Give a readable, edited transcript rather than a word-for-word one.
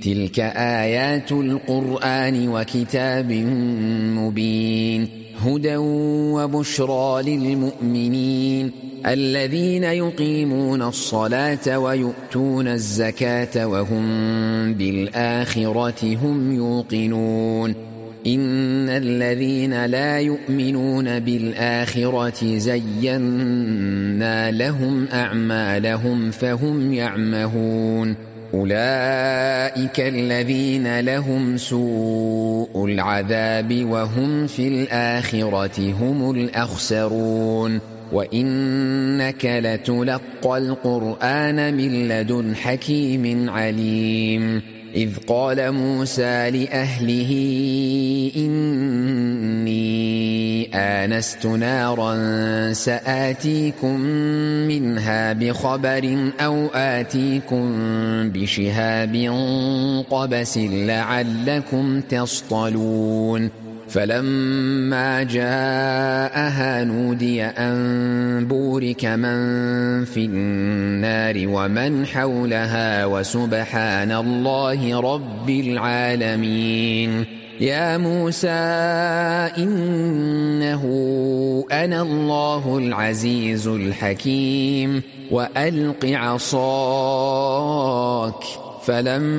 تلك آيات القرآن وكتاب مبين هدى وبشرى للمؤمنين الذين يقيمون الصلاة ويؤتون الزكاة وهم بالآخرة هم يوقنون إن الذين لا يؤمنون بالآخرة زينا لهم أعمالهم فهم يعمهون أولئك الذين لهم سوء العذاب وهم في الآخرة هم الأخسرون وإنك لتلقى القرآن من لدن حكيم عليم إذ قال موسى لأهله إني آنست نارا سآتيكم منها بخبر أو آتيكم بشهاب قبس لعلكم تصطلون فلما جاءها نودي أن بورك من في النار ومن حولها وسبحان الله رب العالمين يا موسى إنه أنا الله العزيز الحكيم وألق عصاك فلما